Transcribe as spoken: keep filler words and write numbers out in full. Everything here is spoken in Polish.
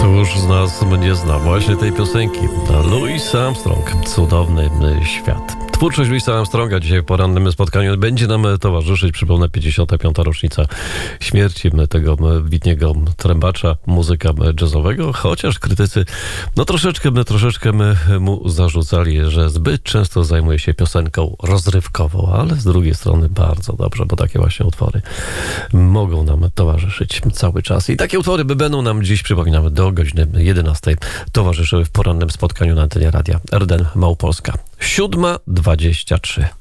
Któż z nas nie zna właśnie tej piosenki? Louis Armstrong, Cudowny Świat. Twórczość Louisa Armstronga dzisiaj w porannym spotkaniu będzie nam towarzyszyć. Przypomnę, pięćdziesiąta piąta rocznica śmierci tego wybitnego trębacza, muzyka jazzowego, chociaż krytycy no troszeczkę, troszeczkę mu zarzucali, że zbyt często zajmuje się piosenką rozrywkową, ale z drugiej strony bardzo dobrze, bo takie właśnie utwory mogą nam towarzyszyć cały czas. I takie utwory będą nam dziś, przypominamy, do godziny jedenastej towarzyszyły w porannym spotkaniu na antenie radia R D N Małopolska. siódma dwadzieścia trzy.